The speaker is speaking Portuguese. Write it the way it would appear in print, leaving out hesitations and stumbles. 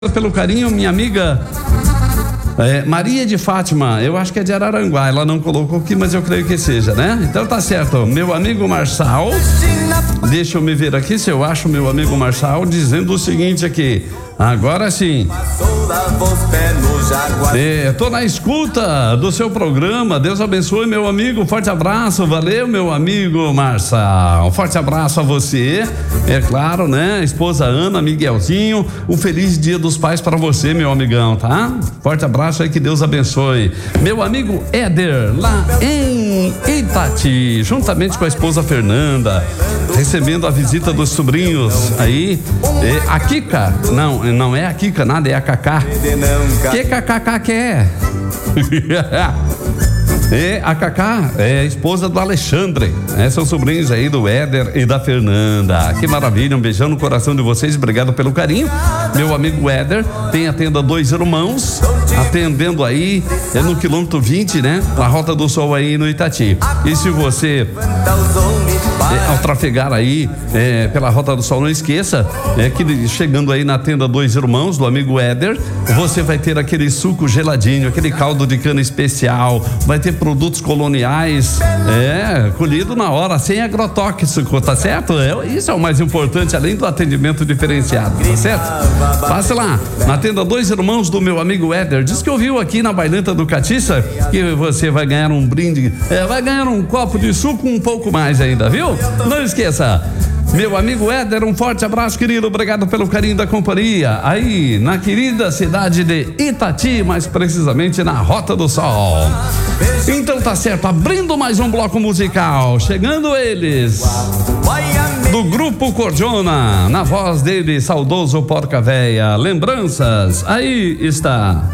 Pelo carinho, minha amiga Maria de Fátima, eu acho que é de Araranguá, ela não colocou aqui, mas eu creio que seja, né? Então tá certo, meu amigo Marçal, deixa eu me ver aqui se eu acho meu amigo Marçal dizendo o seguinte aqui, agora sim. Tô na escuta do seu programa, Deus abençoe meu amigo, forte abraço, valeu meu amigo Marçal, forte abraço a você, é claro, né? Esposa Ana, Miguelzinho, um feliz dia dos pais para você, meu amigão, tá? Forte abraço aí, que Deus abençoe. Meu amigo Éder, lá em Itati, juntamente com a esposa Fernanda, recebendo a visita dos sobrinhos aí, a Kika, não é a Kika, nada, é a Cacá. Que Cacá que é? A Cacá é esposa do Alexandre, são sobrinhos aí do Éder e da Fernanda. Que maravilha, um beijão no coração de vocês, obrigado pelo carinho. Meu amigo Éder tem a tenda Dois Irmãos, atendendo aí no quilômetro 20, né? Na Rota do Sol aí no Itati. E se você ao trafegar aí pela Rota do Sol, não esqueça que chegando aí na tenda Dois Irmãos do amigo Éder, você vai ter aquele suco geladinho, aquele caldo de cana especial, vai ter produtos coloniais colhido na hora, sem agrotóxico, tá certo? Isso é o mais importante, além do atendimento diferenciado, tá certo? Passe lá na tenda Dois Irmãos do meu amigo Éder, diz que ouviu aqui na Bailanta do Catiça que você vai ganhar um brinde, vai ganhar um copo de suco, um pouco mais ainda, viu? Não esqueça, meu amigo Éder, um forte abraço, querido, obrigado pelo carinho da companhia, aí na querida cidade de Itati, mais precisamente na Rota do Sol. Então tá certo, abrindo mais um bloco musical, chegando eles, do Grupo Cordiona, na voz dele, saudoso Porca Véia, lembranças, aí está.